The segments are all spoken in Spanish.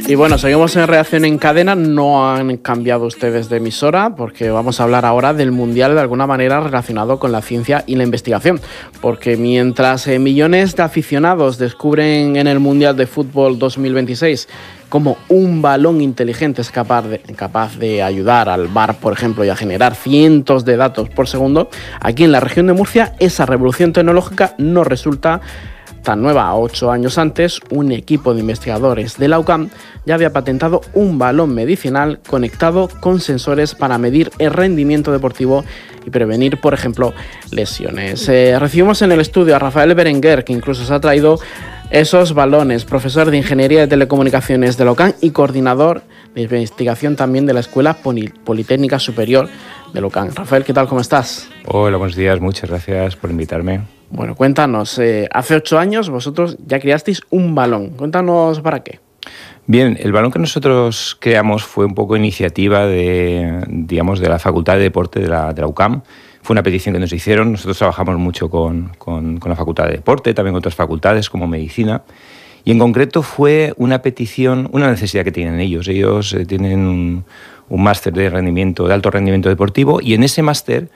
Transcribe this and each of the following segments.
Y bueno, seguimos en Reacción en Cadena. No han cambiado ustedes de emisora porque vamos a hablar ahora del Mundial de alguna manera relacionado con la ciencia y la investigación. Porque mientras millones de aficionados descubren en el Mundial de Fútbol 2026 cómo un balón inteligente es capaz de ayudar al VAR, por ejemplo, y a generar cientos de datos por segundo, aquí en la región de Murcia esa revolución tecnológica no resulta tan nueva. 8 años antes, un equipo de investigadores de la UCAM ya había patentado un balón medicinal conectado con sensores para medir el rendimiento deportivo y prevenir, por ejemplo, lesiones. Recibimos en el estudio a Rafael Berenguer, que incluso se ha traído esos balones, profesor de Ingeniería de Telecomunicaciones de la UCAM y coordinador de investigación también de la Escuela Politécnica Superior de la UCAM. Rafael, ¿qué tal? ¿Cómo estás? Hola, buenos días, muchas gracias por invitarme. Bueno, cuéntanos, hace 8 años vosotros ya creasteis un balón. Cuéntanos para qué. Bien, el balón que nosotros creamos fue un poco iniciativa de la Facultad de Deporte de la UCAM. Fue una petición que nos hicieron. Nosotros trabajamos mucho con la Facultad de Deporte, también con otras facultades como Medicina. Y en concreto fue una petición, una necesidad que tienen ellos. Ellos tienen un máster de alto rendimiento deportivo y en ese máster,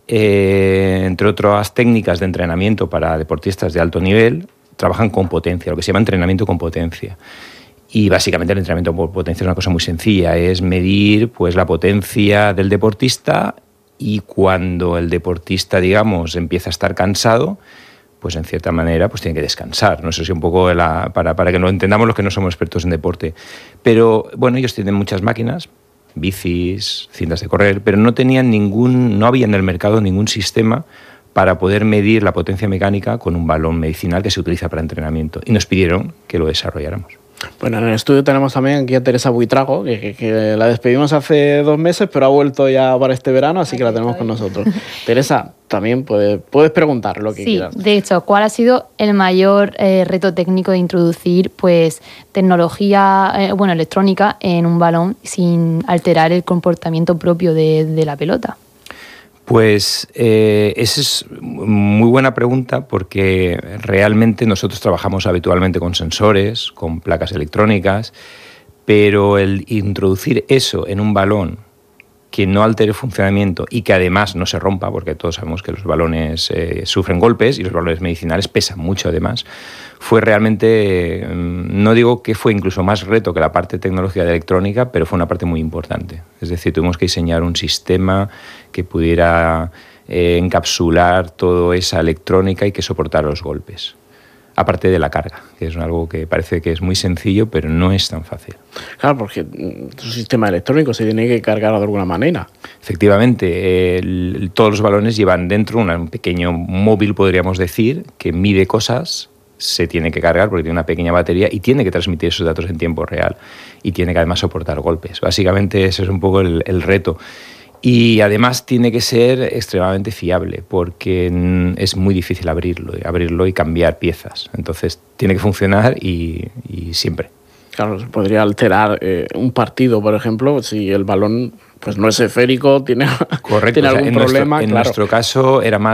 entre otras técnicas de entrenamiento para deportistas de alto nivel, trabajan con potencia, lo que se llama entrenamiento con potencia. Y básicamente el entrenamiento por potencia es una cosa muy sencilla, es medir pues, la potencia del deportista y cuando el deportista, digamos, empieza a estar cansado, pues en cierta manera pues tiene que descansar. No sé si un poco para que lo entendamos los que no somos expertos en deporte. Pero bueno, ellos tienen muchas máquinas, bicis, cintas de correr, pero no había en el mercado ningún sistema para poder medir la potencia mecánica con un balón medicinal que se utiliza para entrenamiento. Y nos pidieron que lo desarrolláramos. Bueno, en el estudio tenemos también aquí a Teresa Buitrago, que la despedimos hace 2 meses, pero ha vuelto ya para este verano, así que la tenemos con nosotros. Teresa, también puedes preguntar lo que quieras. Sí, de hecho, ¿cuál ha sido el mayor reto técnico de introducir pues tecnología electrónica en un balón sin alterar el comportamiento propio de la pelota? Pues esa es muy buena pregunta porque realmente nosotros trabajamos habitualmente con sensores, con placas electrónicas, pero el introducir eso en un balón que no altere el funcionamiento y que además no se rompa, porque todos sabemos que los balones sufren golpes y los balones medicinales pesan mucho además, fue realmente, no digo que fue incluso más reto que la parte tecnológica de electrónica, pero fue una parte muy importante. Es decir, tuvimos que diseñar un sistema que pudiera encapsular toda esa electrónica y que soportara los golpes. Aparte de la carga, que es algo que parece que es muy sencillo, pero no es tan fácil. Claro, porque su sistema electrónico se tiene que cargar de alguna manera. Efectivamente, todos los balones llevan dentro un pequeño móvil, podríamos decir, que mide cosas, se tiene que cargar porque tiene una pequeña batería y tiene que transmitir esos datos en tiempo real y tiene que además soportar golpes. Básicamente ese es un poco el reto. Y además tiene que ser extremadamente fiable porque es muy difícil abrirlo y cambiar piezas. Entonces tiene que funcionar y siempre. Claro, se podría alterar un partido, por ejemplo, si el balón pues no es esférico, tiene algún problema. En nuestro caso era más